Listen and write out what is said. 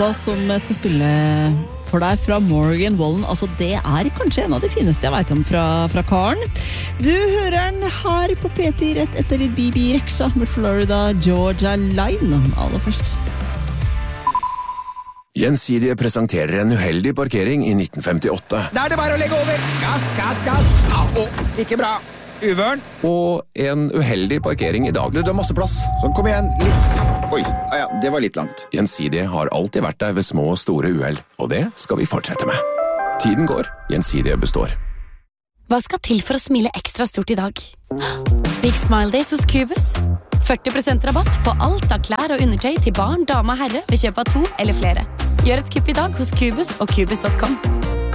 låta som skal spille for deg fra Morgan Wallen, altså det kanskje en av de fineste jeg vet om fra Karen. Du hører den her på P10 rett etter ditt BB Rexha med Florida Georgia Line aller først. Gjensidige presenterer en uheldig parkering i 1958. Da det bare å legge over. Gass. Ikke bra. Uvørn. Og en uheldig parkering i dag. Du har masse plass. Så kom igjen. Litt. Oi, ja, det var litt langt. Gjensidige har alltid vært der ved små og store uheld, og det skal vi fortsette med. Tiden går, Gjensidige består. Hva skal til for å smile ekstra stort i dag? Big Smile Days hos Cubus. 40% rabatt på alt av klær og undertøy til barn, dame og herre ved kjøp av 2 eller flere. Gjør et kupp i dag hos Cubus og Cubus.com.